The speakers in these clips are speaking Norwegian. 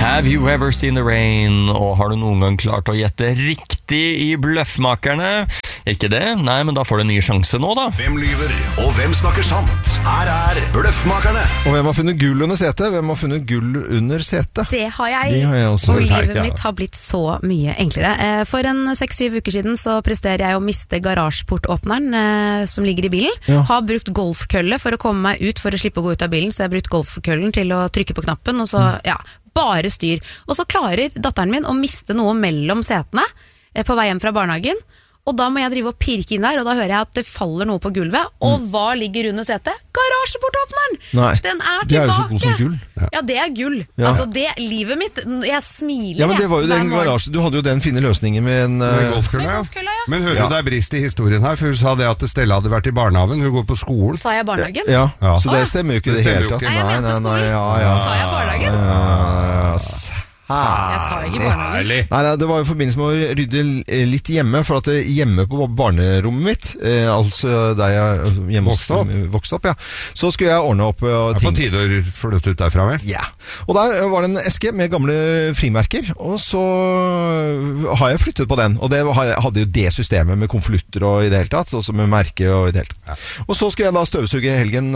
Have you ever seen the rain? Og har du noen gang klart å gjette riktig i Bløffmakerne? Ikke det? Nei, men da får du en ny sjanse nå da. Hvem lyver, og hvem snakker sant? Her Bløffmakerne. Og hvem har funnet gull under setet? Hvem har funnet gull under setet? Det har jeg. Det har jeg også. Og livet mitt har blitt så mye enklere. For en 6-7 uker siden så presterer jeg å miste garasjeportåpneren som ligger i bilen. Ja. Har brukt golfkølle for å komme meg ut for å slippe å gå ut av bilen, så jeg har brukt golfkøllen til å trykke på knappen, og så, bare styr. Og så klarer datteren min å miste noe mellom setene på vei hjem fra barnehagen, og da må jeg drive og pirke inn der, og da hører jeg at det faller noe på gulvet, og hva ligger under setet? Garasjeportåpneren! Nei, den er tilbake! Det er jo så god som gull. Ja, det er gull. Ja. Altså, livet mitt, jeg smiler. Ja, men det var jo den garasje, du hadde jo den fine løsningen med en golfkølle, ja. Men hører du det brist i historien her, for hun sa det at Stella hadde vært i barnehaven, hun går på skolen. Sa jeg barnehagen? Ja, så det stemmer jo ikke det helt tatt. Nei, jeg mente skolen. Sa jeg barnehagen? Jeg sa ikke barnehagen. Nei, det var i forbindelse med å rydde litt hjemme, for at hjemme på barnerommet mitt, altså der jeg vokste opp, så skulle jeg ordne opp ting. Det er på tide å flytte ut derfra, vel? Ja, og der var det en eske med gamle frimerker, og så har jeg flyttet på den, og det hadde jo det systemet med konvolutter og i det hele tatt, også med merke og i det hele tatt. Ja. Og så skulle jeg da støvsuge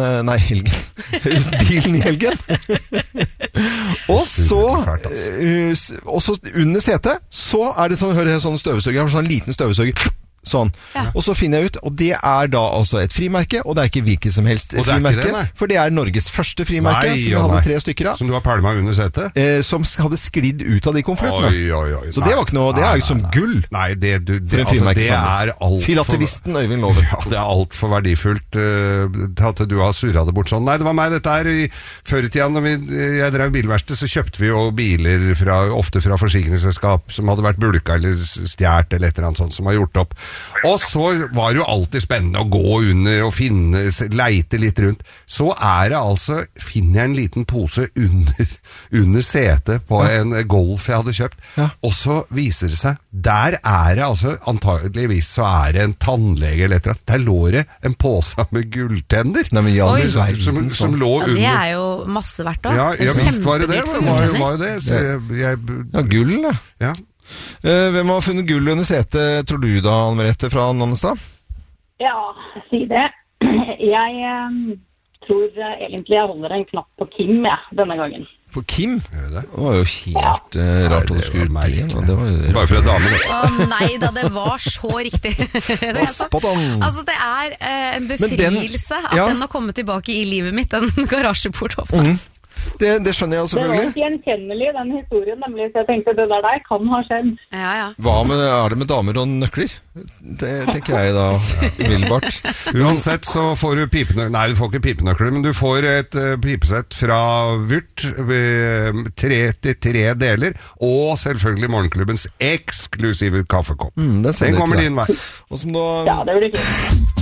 bilen i helgen. Og så under setet, så det sånn, hører jeg sånn støvsuger, sånn liten støvsuger, sånn. Ja. Og så finner jeg ut, og det da altså et frimerke, og det ikke hvilket som helst frimerke, for det Norges første frimerke, som jeg hadde 3 stykker av. Som du har palma under setet? Som hadde sklidd ut av de konvoluttene. Så det var ikke noe, det jo som gull. Nei, det alt Filatelisten Øyvind Loven. Ja, det alt for verdifullt at du har surret det bort sånn. Nei, det var meg, dette før i tiden, når jeg drev bilverksted, så kjøpte vi jo biler ofte fra forsikringsselskap som hadde vært bulka eller stjert eller et eller annet sånt, som har gjort opp. Og så var det jo alltid spennende å gå under og leite litt rundt. Så det altså, finner jeg en liten pose under setet på en Golf jeg hadde kjøpt, og så viser det seg, der det altså, antageligvis så det en tannlege eller et eller annet, der lå det en pose med gulltenner. Nei, men som lå under. Ja, det jo masse verdt da. Ja, visst var det det. Var jo det. Så gull da. Ja. Hvem har funnet gull under setet, tror du da, Anne Merete fra Nannestad? Ja, si det. Jeg tror egentlig jeg holder en knapp på Kim, denne gangen. På Kim? Det var jo helt rart at du skulle ut det. Bare for en dame. Nei da, det var så riktig. Altså, det en befrielse at den har kommet tilbake i livet mitt, den garasjeportåpneren. Det skjønner jeg selvfølgelig. Det var gjenkjennelig, den historien, nemlig, så jeg tenkte det der kan ha skjedd. Ja. Hva det med damer og nøkler? Det tenker jeg da, umiddelbart. Uansett så får du pipenøkler, nei, du får ikke pipenøkler, men du får et pipesett fra Vyrt, 3 deler, og selvfølgelig Morgenklubbens eksklusive kaffekopp. Den kommer din vei. Ja, det blir fint.